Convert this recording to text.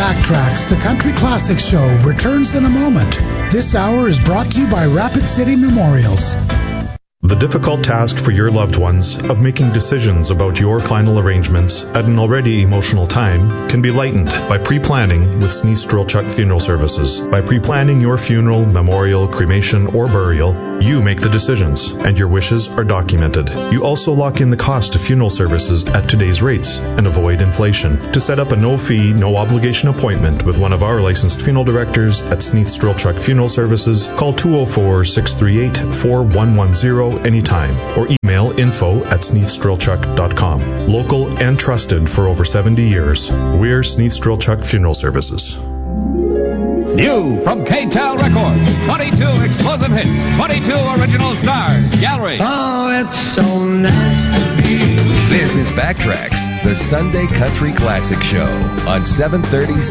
Backtracks, the Country Classics Show, returns in a moment. This hour is brought to you by Rapid City Memorials. The difficult task for your loved ones of making decisions about your final arrangements at an already emotional time can be lightened by pre-planning with Sneath Strelchuk Funeral Services. By pre-planning your funeral, memorial, cremation, or burial, you make the decisions, and your wishes are documented. You also lock in the cost of funeral services at today's rates and avoid inflation. To set up a no-fee, no-obligation appointment with one of our licensed funeral directors at Sneath Strelchuk Funeral Services, call 204-638-4110 anytime or email info@sneathstrelchuk.com. Local and trusted for over 70 years. We're Sneath Strelchuk Funeral Services. New from K-Tel Records, 22 explosive hits, 22 original stars, Gallery. Oh, it's so nice to be. This is Backtracks, the Sunday Country Classic Show on 730